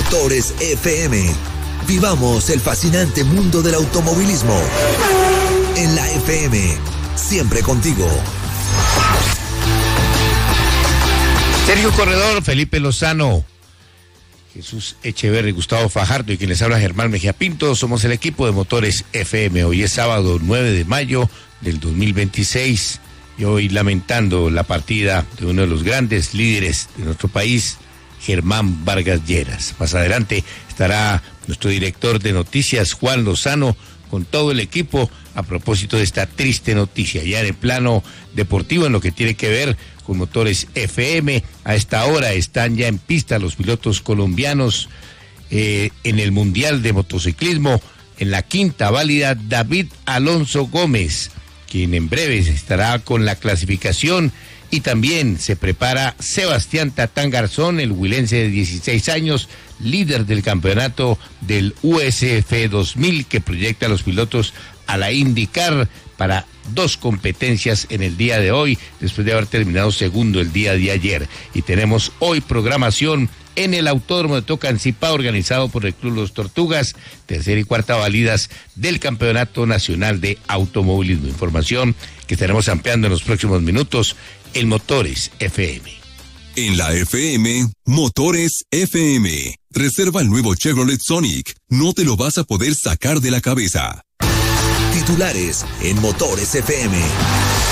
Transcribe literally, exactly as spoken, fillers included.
Motores F M. Vivamos el fascinante mundo del automovilismo. En la F M, siempre contigo. Sergio Corredor, Felipe Lozano, Jesús Echeverri, Gustavo Fajardo y quien les habla Germán Mejía Pinto, somos el equipo de Motores F M. Hoy es sábado nueve de mayo del dos mil veintiséis y hoy lamentando la partida de uno de los grandes líderes de nuestro país, Germán Vargas Lleras. Más adelante estará nuestro director de noticias, Juan Lozano, con todo el equipo a propósito de esta triste noticia. Ya en el plano deportivo, en lo que tiene que ver con Motores F M, a esta hora están ya en pista los pilotos colombianos eh, en el Mundial de Motociclismo. En la quinta válida, David Alonso Gómez, quien en breve estará con la clasificación, y también se prepara Sebastián Tatán Garzón, el huilense de dieciséis años, líder del campeonato del U S F dos mil, que proyecta a los pilotos a la IndyCar para dos competencias en el día de hoy, después de haber terminado segundo el día de ayer. Y tenemos hoy programación en el Autódromo de Tocancipá, organizado por el Club Los Tortugas, tercera y cuarta válidas del Campeonato Nacional de Automovilismo. Información que estaremos ampliando en los próximos minutos en Motores F M. En la F M, Motores F M. Reserva el nuevo Chevrolet Sonic. No te lo vas a poder sacar de la cabeza. Titulares en Motores F M.